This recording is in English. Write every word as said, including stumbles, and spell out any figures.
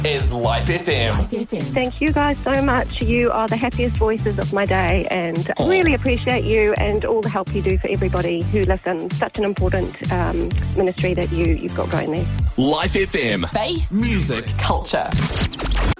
is Life F M. Thank you guys so much. You are the happiest voices of my day, and I really appreciate you and all the help you do for everybody who listens. Such an important um, ministry that you, you've got going there. Life F M. Faith, music, culture.